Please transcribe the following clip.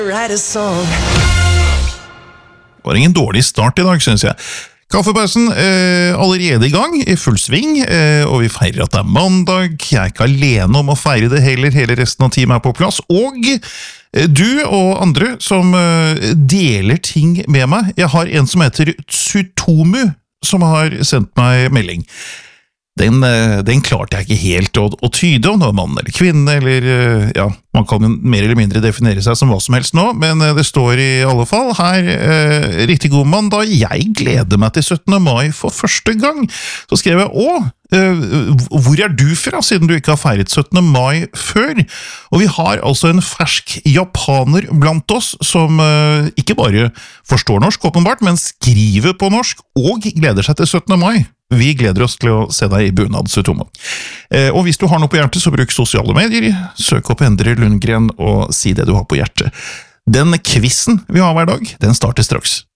Write a song. Det var ingen dårlig start I dag, synes jeg. Kaffepausen allerede I gang, I full sving, og vi feirer at det mandag. Jeg ikke alene om å feire det heller, hele resten av teamet på plass. Og du og andre som deler ting med meg. Jeg har en som heter Tsutomu, som har sendt meg melding. Den klarte jeg ikke helt å tyde om det var mann eller kvinne, eller ja, man kan mer eller mindre definere seg som hva som helst nå, men det står I alle fall her, riktig god mandag, jeg gleder meg til 17. mai for første gang. Så skrev jeg, hvor du fra, siden du ikke har feiret 17. mai før? Og vi har altså en fersk japaner blant oss, som ikke bare forstår norsk, åpenbart, men skriver på norsk, og gleder seg til 17. mai. Vi gleder oss til å se deg I bunad, Tsutomu. Og hvis du har noe på hjertet, så bruk sosiale medier, søk opp Endre Lundgren og si det du har på hjertet. Den quizen vi har hver dag, den starter straks.